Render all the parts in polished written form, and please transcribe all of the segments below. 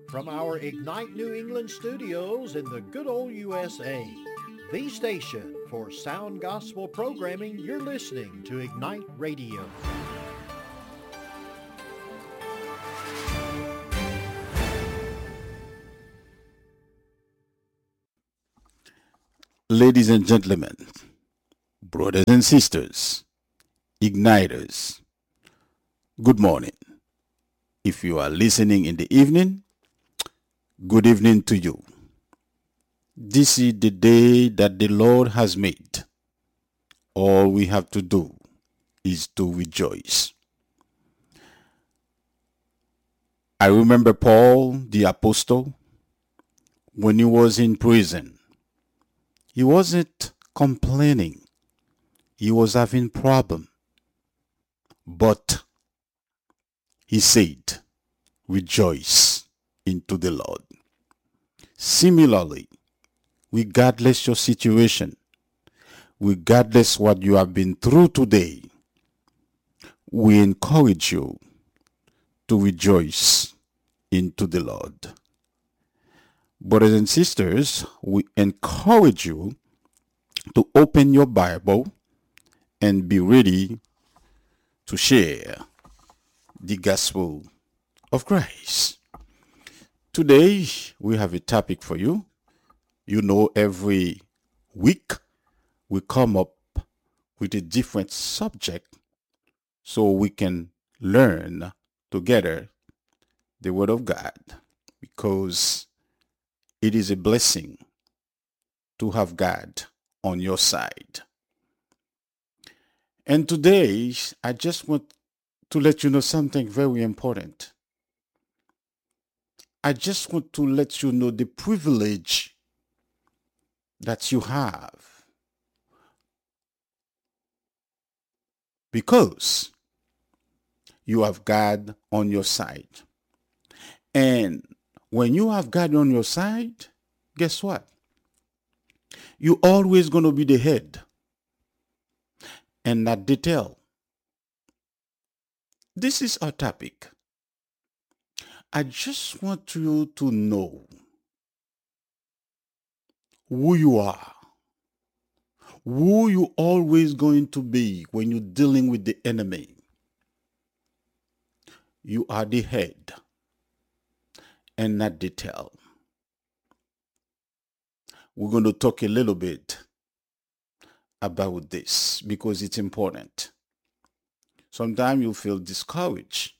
from our Ignite New England studios in the good old USA. The station for sound gospel programming, you're listening to Ignite Radio. Ladies and gentlemen, brothers and sisters, igniters, good morning. If you are listening in the evening, good evening to you. This is the day that the Lord has made. All we have to do is to rejoice. I remember Paul, the apostle, when he was in prison. He wasn't complaining. He was having problem. But he said, rejoice into the Lord. Similarly, regardless your situation, regardless what you have been through today, we encourage you to rejoice into the Lord. Brothers and sisters, we encourage you to open your Bible and be ready to share the gospel of Christ. Today, we have a topic for you. You know, every week we come up with a different subject so we can learn together the Word of God, because it is a blessing to have God on your side. And today, I just want to let you know something very important. I just want to let you know the privilege that you have, because you have God on your side. And when you have God on your side, guess what? You're always going to be the head and not the tail. This is our topic. I just want you to know who you are, who you always going to be when you're dealing with the enemy. You are the head and not the tail. We're going to talk a little bit about this because it's important. Sometimes you feel discouraged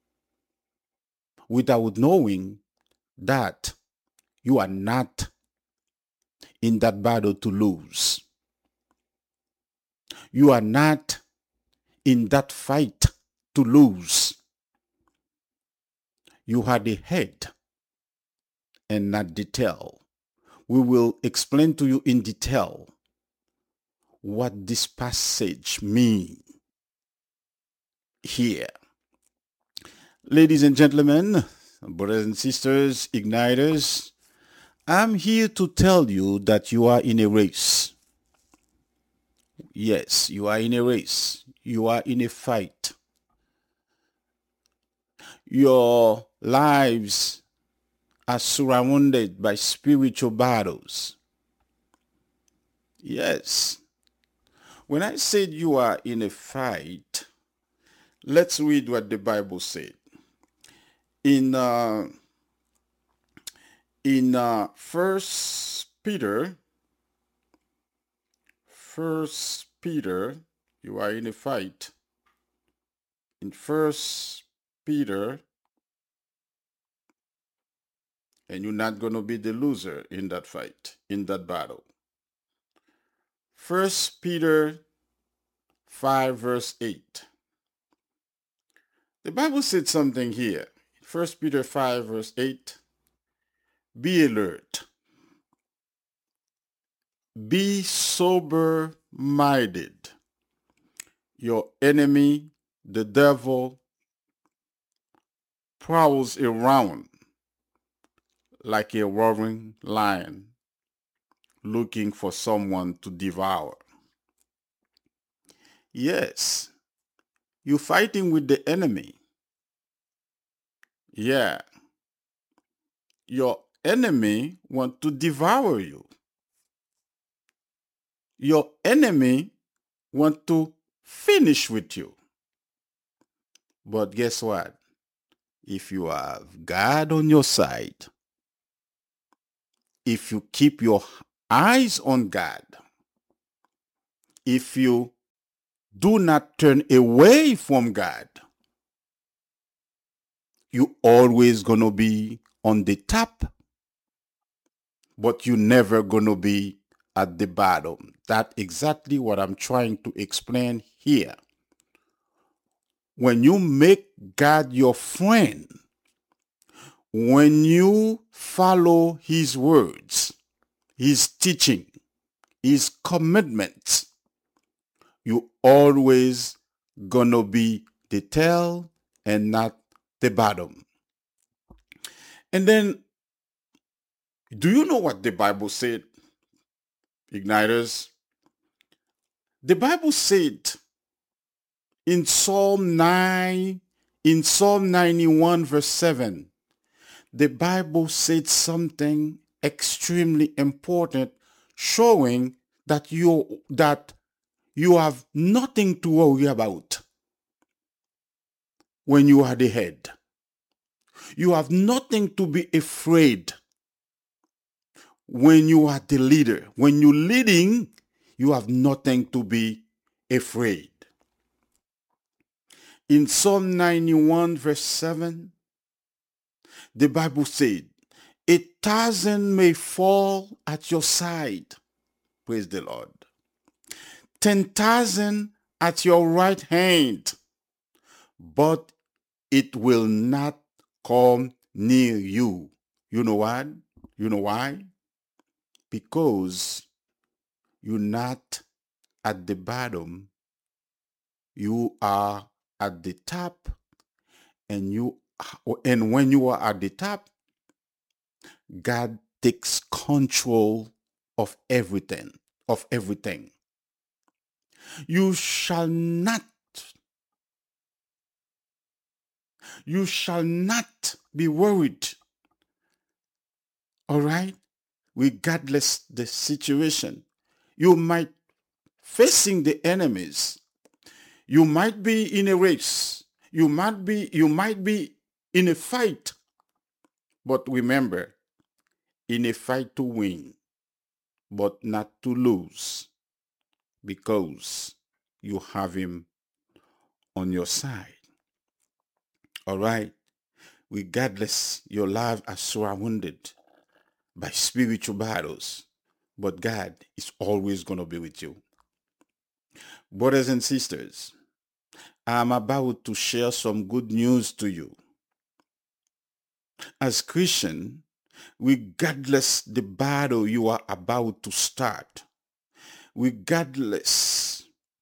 without knowing that you are not in that battle to lose. You are not in that fight to lose. You are the head and not the tail. We will explain to you in detail what this passage means here. Ladies and gentlemen, brothers and sisters, igniters, I'm here to tell you that you are in a race. Yes, you are in a race. You are in a fight. Your lives are surrounded by spiritual battles. Yes. When I said you are in a fight, let's read what the Bible said. In First Peter, you are in a fight. In First Peter, and you're not going to be the loser in that fight, in that battle. First Peter 5 verse 8. The Bible said something here. First Peter 5 verse 8. Be alert. Be sober-minded. Your enemy, the devil, prowls around like a roaring lion looking for someone to devour. Yes, you're fighting with the enemy. Yeah, Your enemy want to devour you. Your enemy want to finish with you. But guess what? If you have God on your side, if you keep your eyes on God, if you do not turn away from God, you always gonna be on the top, but you never gonna be at the bottom. That's exactly what I'm trying to explain here. When you make God your friend, when you follow his words, his teaching, his commitments, you always gonna be the tail and not the bottom. And then, do you know what the Bible said, Igniters? The Bible said in Psalm 9, in Psalm 91 verse 7, the Bible said something extremely important, showing that you have nothing to worry about when you are the head. You have nothing to be afraid when you are the leader. When you're leading, you have nothing to be afraid. In Psalm 91 verse 7, the Bible said, 1,000 may fall at your side, praise the Lord, 10,000 at your right hand, but it will not come near you. You know what? You know why? Because you're not at the bottom, you are at the top, and when you are at the top, God takes control of everything, of everything. You shall not be worried. All right? Regardless the situation. You might facing the enemies. You might be in a race. You might be in a fight. But remember, in a fight to win, but not to lose, because you have him on your side. All right? Regardless, your life is surrounded by spiritual battles, but God is always going to be with you. Brothers and sisters, I'm about to share some good news to you. As Christian, regardless the battle you are about to start, regardless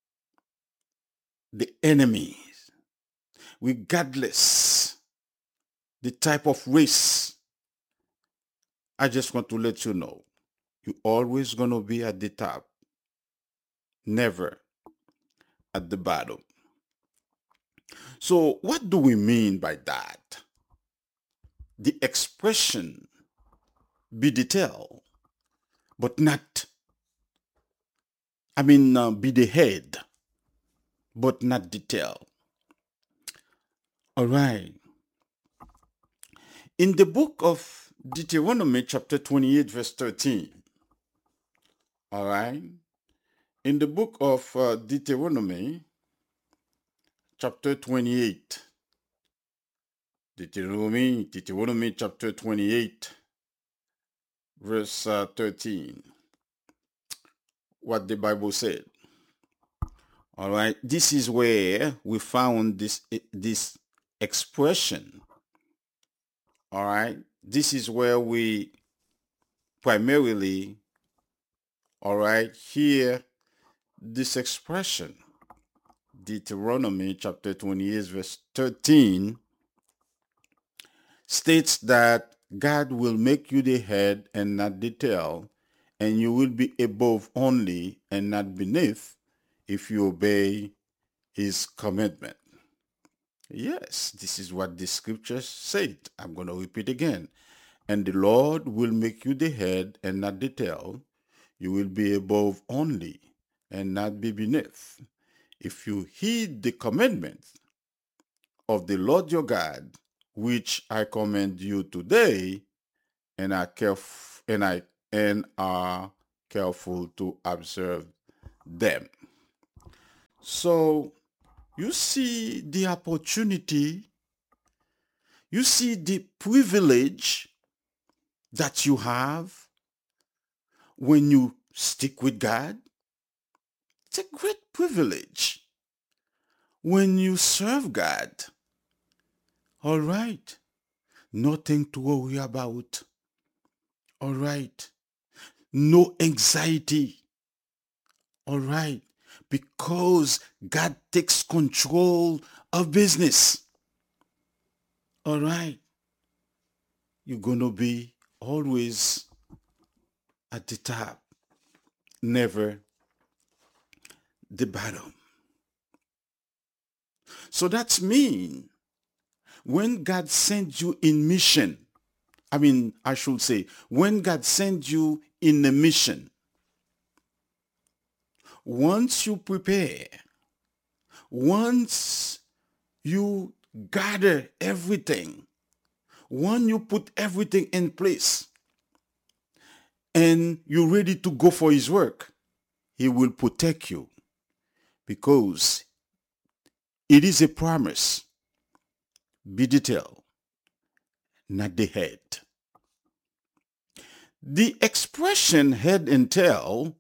the enemies, regardless the type of race, I just want to let you know, you're always going to be at the top, never at the bottom. So what do we mean by that? The expression be the tail, but not, be the head, but not the tail. All right. In the book of Deuteronomy chapter 28 verse 13, all right, in the book of Deuteronomy chapter 28, Deuteronomy chapter 28 verse 13, what the Bible said. All right, this is where we found this expression. All right, this is where we primarily, all right, hear this expression. Deuteronomy chapter 28 verse 13 states that God will make you the head and not the tail, and you will be above only and not beneath if you obey his commandment. Yes, this is what the scriptures said. I'm going to repeat again. and the Lord will make you the head and not the tail. You will be above only and not be beneath. If you heed the commandments of the Lord your God, which I command you today, and are careful to observe them. So you see the opportunity, you see the privilege that you have when you stick with God. It's a great privilege when you serve God. All right. Nothing to worry about. All right. No anxiety. All right. Because God takes control of business. All right. You're going to be always at the top, never the bottom. So that's mean when God sends you in mission, I should say, when God sends you in a mission, once you prepare, once you gather everything, when you put everything in place and you're ready to go for his work, he will protect you because it is a promise. Be the tail, not the head. The expression head and tail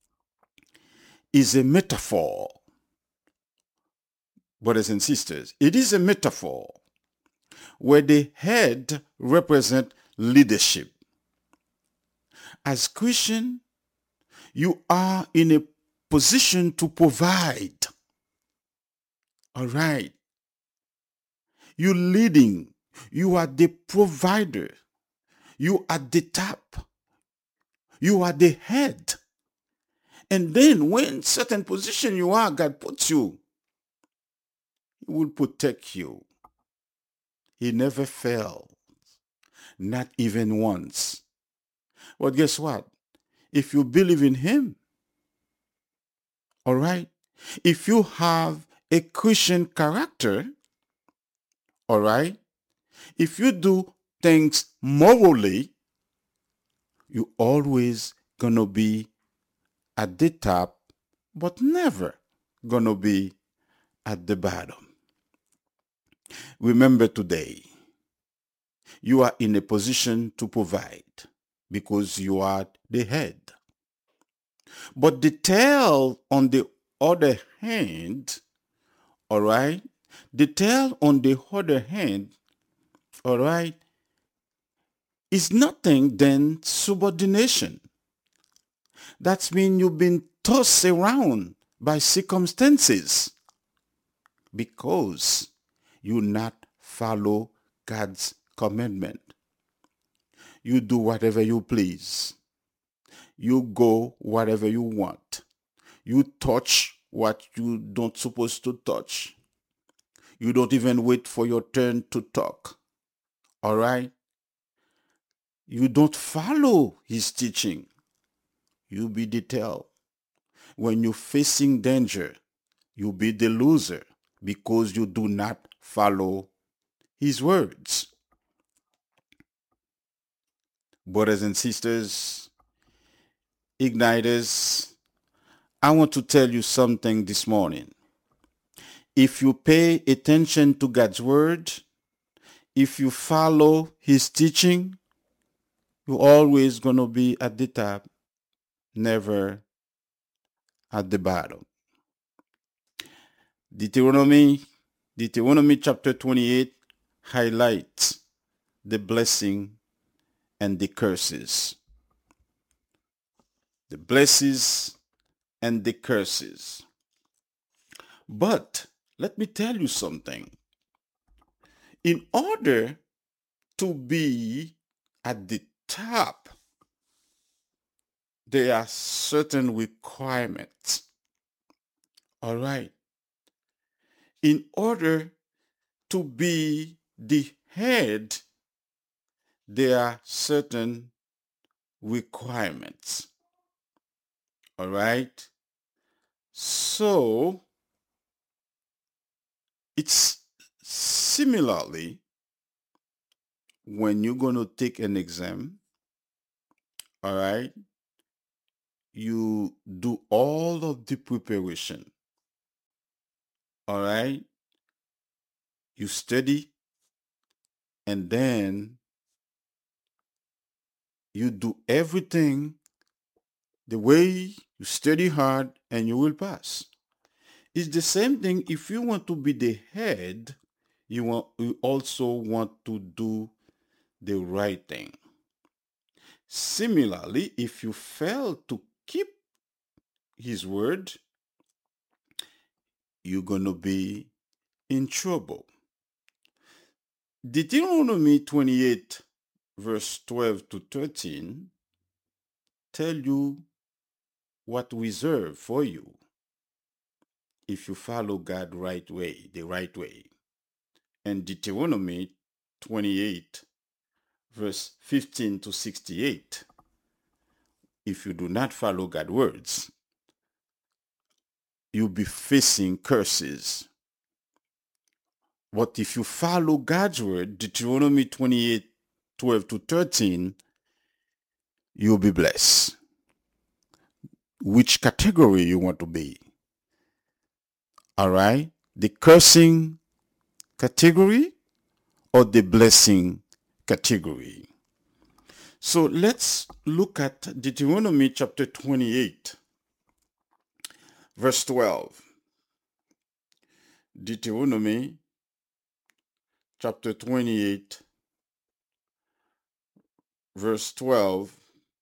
is a metaphor, brothers and sisters. It is a metaphor where the head represents leadership. As Christian, you are in a position to provide. All right. You're leading. You are the provider. You are the top. You are the head. And then when certain position you are, God puts you, he will protect you. He never fails. Not even once. But guess what? If you believe in him, all right, if you have a Christian character, all right, if you do things morally, you always gonna be at the top, but never gonna be at the bottom. Remember today, you are in a position to provide because you are the head. But the tail, on the other hand, all right, the tail on the other hand, all right, is nothing than subordination. That means you've been tossed around by circumstances because you not follow God's commandment. You do whatever you please. You go whatever you want. You touch what you don't supposed to touch. You don't even wait for your turn to talk. All right? You don't follow his teaching. You be the tail. When you're facing danger, you be the loser because you do not follow his words. Brothers and sisters, igniters, I want to tell you something this morning. If you pay attention to God's word, if you follow his teaching, you're always going to be at the top, never at the bottom. Deuteronomy chapter 28 highlights the blessing and the curses. The blessings and the curses. But let me tell you something. In order to be at the top, there are certain requirements. All right. In order to be the head, there are certain requirements. All right. So it's similarly when you're going to take an exam. All right. You do all of the preparation. All right. You study and then you do everything the way you study hard and you will pass. It's the same thing if you want to be the head, you also want to do the right thing. Similarly, if you fail to keep his word, you're going to be in trouble. Deuteronomy 28 verse 12 to 13 tell you what reserved for you if you follow God the right way. And Deuteronomy 28 verse 15 to 68, if you do not follow God's words, you'll be facing curses. But if you follow God's word, Deuteronomy 28 12 to 13, you'll be blessed. Which category you want to be? All right? The cursing category or the blessing category? So let's look at Deuteronomy chapter 28, verse 12. Deuteronomy chapter 28, verse 12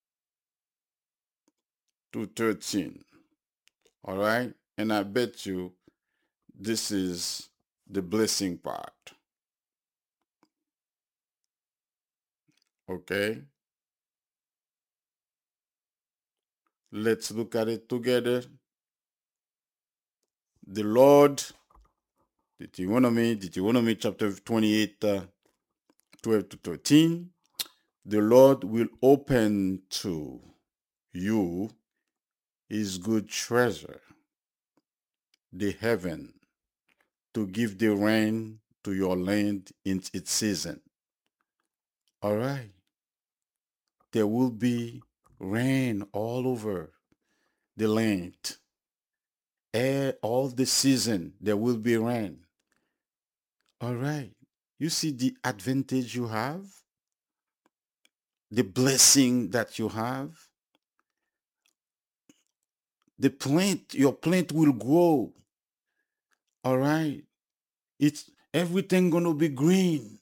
to 13. All right? And I bet you this is the blessing part. Okay? Let's look at it together. The Lord, Deuteronomy chapter 28, 12 to 13. The Lord will open to you his good treasure, the heaven, to give the rain to your land in its season. All right. There will be rain all over the land. All the season, there will be rain. All right. You see the advantage you have? The blessing that you have? Your plant will grow. All right. It's everything gonna be green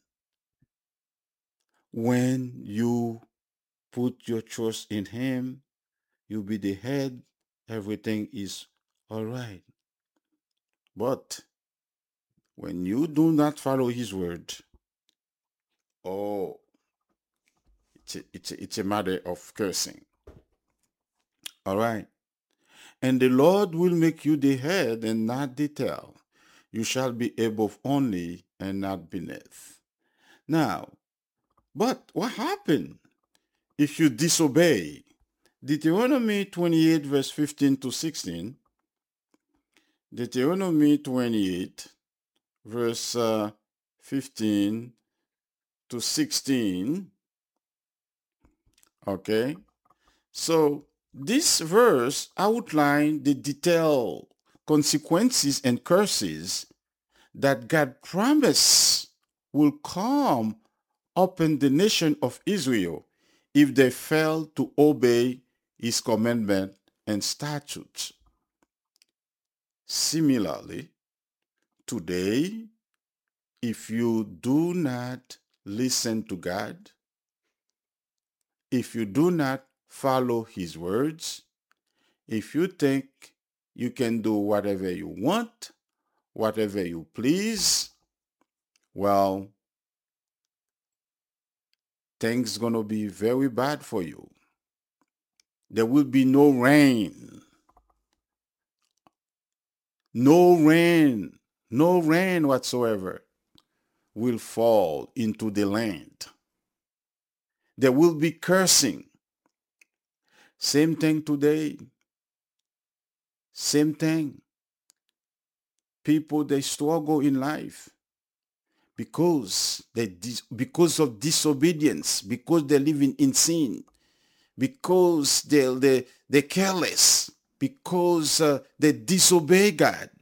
when you put your trust in him. You be the head. Everything is all right. But when you do not follow his word, oh, it's a matter of cursing. All right. And the Lord will make you the head and not the tail. You shall be above only and not beneath. Now, but what happened if you disobey? Deuteronomy 28 verse 15 to 16. Deuteronomy 28 verse 15 to 16. Okay. So this verse outlines the detailed consequences and curses that God promised will come upon the nation of Israel if they fail to obey his commandment and statutes. Similarly, today, if you do not listen to God, if you do not follow his words, if you think you can do whatever you want, whatever you please, well, things gonna be very bad for you. There will be no rain. No rain, no rain whatsoever will fall into the land. There will be cursing. Same thing today. Same thing. People, they struggle in life because of disobedience, because they're living in sin, because they're careless, because they disobey God.